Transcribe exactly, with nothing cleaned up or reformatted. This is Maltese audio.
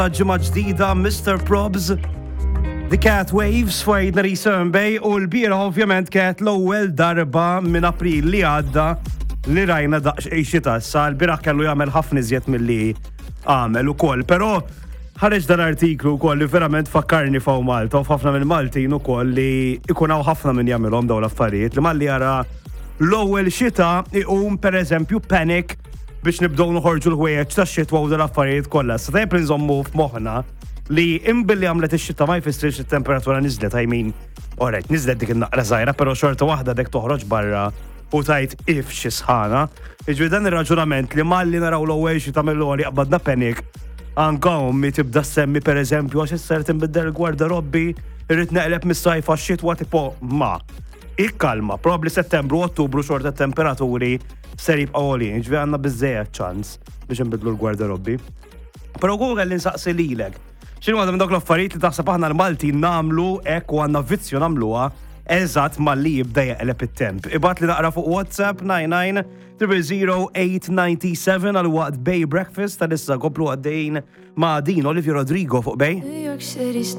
ġimgħa ġdida mister Probs, The Cat Waves f'Ajdna Return Bay u l-bira ovvjament kienet l-ewwel darba minn April li għadda li rajna daqsxejn xita. Sa l-bira kellu jagħmel ħafna iżjed milli għamel ukoll, però ħareġ dan artiklu wkoll li verament fakkarni fuq Malta u ħafna minn Maltin ukoll li ikun hawn ħafna minn jagħmilhom dawn l-affarijiet li malli jara l-ewwel xita iqum pereżempju panic biex nibdew noħorġu l-ħwejjeġ tax-xitwa u dal-affarijiet kollha. Sa tajb nżommu f'moħħna li imbilli għamlet ix-xita ma jfissirx it-temperatura niżlet, I mean, orrejt, niżlet dik in-naqra żgħira, però xorta waħda dek toħroġ barra u tajt if xi sħana. Jiġri dan ir-raġunament li malli naraw l-ewwel xita mill-għoli qabadna panic, anke mi tibda semmi pereżempju għax issert inbiddel il-gwardarobbi, irrid neqleb mis-sajf għax-xitwa tipo ma. Ikkalma, probabli Settembru, Ottubru xorta temperaturi ser jibqgħu għolin, ġvi għandna biżżejjed ċans biex nbidlu l-gwardarobbi. Però Google li nsaqsi lilek, x'inhu għadha minn dawk l-affarijiet li taħseb aħna l-Malti nagħmlu hekk u għandna vizzju nagħmluha eżatt malli jibda jeqleb it-temp. Ibgħat li naqra fuq WhatsApp nine nine zero zero eight nine seven għal waqt Bay Breakfast tal-issa koplu għaddejn ma' din Olivia Rodrigo fuq Bay. New York City's